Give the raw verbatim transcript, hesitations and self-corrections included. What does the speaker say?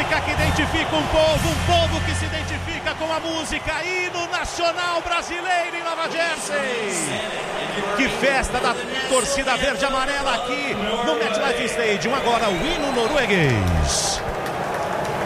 música que identifica um povo, um povo que se identifica com a música, hino nacional brasileiro em Nova Jersey. Que festa da torcida verde-amarela aqui no MetLife Stadium. Agora o hino norueguês.